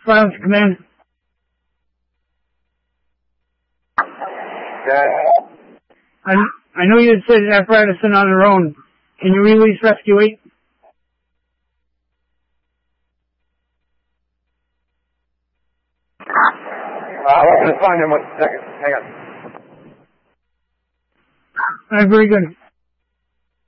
Silence command. I know you said apparatus and on their own. Can you release Rescue 8? I'm going to find him. 1 second. Hang on. Very good.